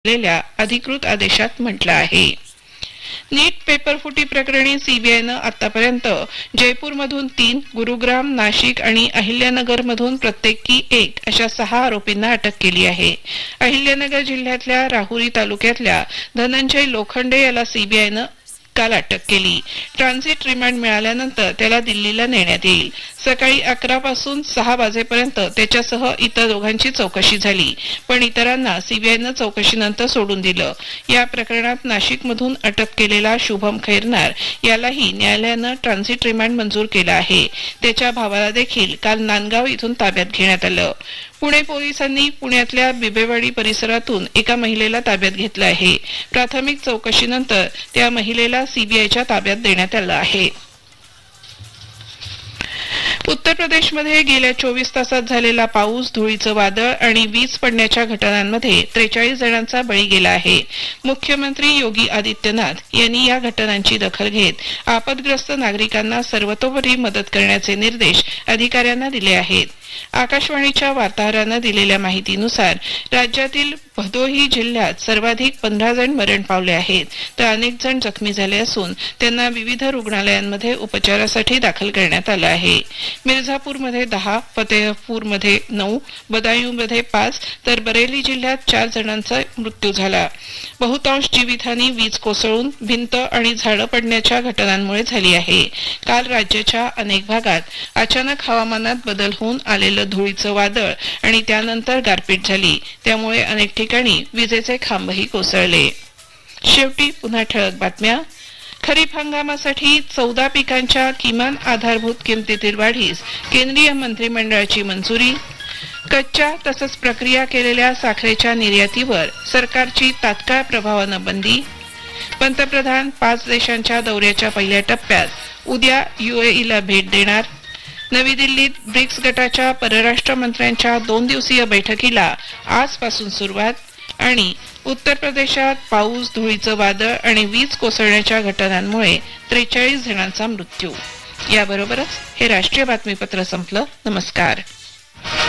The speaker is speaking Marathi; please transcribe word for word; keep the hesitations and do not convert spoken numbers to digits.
दिलेल्या अधिकृत आदेशात म्हटलं आहे। नीट पेपरफुटी प्रकरणी सीबीआयनं आतापर्यंत जयपूरमधून तीन, गुरुग्राम, नाशिक आणि अहिल्यानगर मधून प्रत्येकी एक अशा सहा आरोपींना अटक केली आहे। अहिल्यानगर जिल्ह्यातल्या राहुरी तालुक्यातल्या धनंजय लोखंडे याला सीबीआयनं काल अटक केली। ट्रान्झिट रिमांड मिळाल्यानंतर त्याला दिल्लीला नेण्यात येईल। सकाळी अकरा पासून सहा वाजेपर्यंत त्याच्यासह इतर दोघांची चौकशी झाली, पण इतरांना सीबीआयनं चौकशीनंतर सोडून दिलं। या प्रकरणात नाशिकमधून अटक केलेला शुभम खैरनार यालाही न्यायालयानं ट्रान्झिट रिमांड मंजूर केला आहे। त्याच्या भावाला देखील काल नांदगाव इथून ताब्यात घेण्यात आलं। पुणे पोलिसांनी पुण्यातल्या बिबेवाडी परिसरातून एका महिलेला ताब्यात घेतलं आहे। प्राथमिक चौकशीनंतर त्या महिलेला सीबीआयच्या ताब्यात देण्यात आलं आहे। उत्तर प्रदेशमध्ये गेल्या चोवीस तासात झालेला पाऊस, धुळीचं वादळ आणि वीज पडण्याच्या घटनांमध्ये त्रेचाळीस जणांचा बळी गेला आहे। मुख्यमंत्री योगी आदित्यनाथ यांनी या घटनांची दखल घेत आपदग्रस्त नागरिकांना सर्वतोपरी मदत करण्याचे निर्देश अधिकाऱ्यांना दिले आहेत। आकाशवाणीच्या वार्ताहरानं दिलेल्या माहितीनुसार राज्यातील भदोही जिल्ह्यात सर्वाधिक पंधरा जण मरण पावले आहेत, तर अनेक जण जखमी झाले असून त्यांना विविध रुग्णालयांमध्ये उपचारासाठी दाखल करण्यात आलं आहे। मिर्झापूरमध्ये दहा, फतेहपूरमध्ये नऊ, बदायूंमध्ये पाच तर बरेली जिल्ह्यात चार जणांचा मृत्यू झाला। बहुतांश जीवितहानी वीज कोसळून भिंत आणि झाडं पडण्याच्या घटनांमुळे झाली आहे। काल राज्याच्या अनेक भागात अचानक हवामानात बदल होऊन आलेलं धुळीचं वादळ आणि त्यानंतर गारपीट झाली, त्यामुळे अनेक ठिकाणी विजेचे खांबही कोसळले। शेवटी पुन्हा ठळक बातम्या। खरीप हंगामासाठी चौदा पिकांच्या किमान आधारभूत किमतीतील वाढीस केंद्रीय मंत्रिमंडळाची मंजुरी। कच्च्या तसंच प्रक्रिया केलेल्या साखरेच्या निर्यातीवर सरकारची तात्काळ प्रभावानं बंदी। पंतप्रधान पाच देशांच्या दौऱ्याच्या पहिल्या टप्प्यात उद्या यूएईला भेट देणार। नवी दिल्लीत ब्रिक्स गटाच्या परराष्ट्र मंत्र्यांच्या दोन दिवसीय बैठकीला आजपासून सुरुवात। आणि उत्तर प्रदेशात पाऊस, धुळीचं वादळ आणि वीज कोसळण्याच्या घटनांमुळे त्रेचाळीस जणांचा मृत्यू। याबरोबरच हे राष्ट्रीय बातमीपत्र संपलं। नमस्कार।